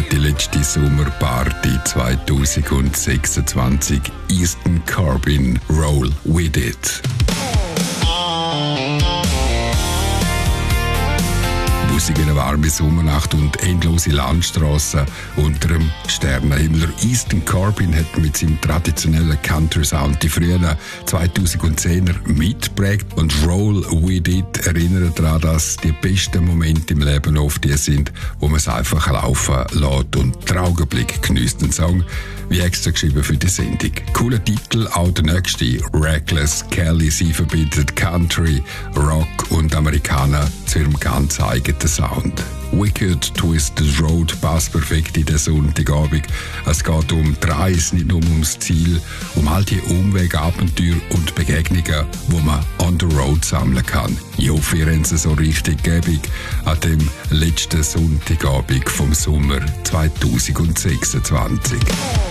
die letzte Sommerparty 2026. Eastern Carbon, Roll With It. Musik in einer warmen Sommernacht und endlose Landstraßen unter dem Sternenhimmel. Eastern Carbon hat mit seinem traditionellen Country-Sound die frühen 2010er mitgeprägt und Roll With It erinnert daran, dass die besten Momente im Leben oft die sind, wo man es einfach laufen lässt und den Augenblick genießt. Ein Song wie extra geschrieben für die Sendung. Cooler Titel, auch der nächste, Reckless Kelly. Sie verbindet Country, Rock und Amerikaner zu ihrem ganz eigenen Sound. Wicked Twisted Road passt perfekt in den Sonntagabend. Es geht um die Reise, nicht nur ums Ziel, um all die Umwege, Abenteuer und Begegnungen, die man on the road sammeln kann. Ich hoffe, ihr habt es so richtig gäbig an dem letzten Sonntagabend vom Sommer 2026.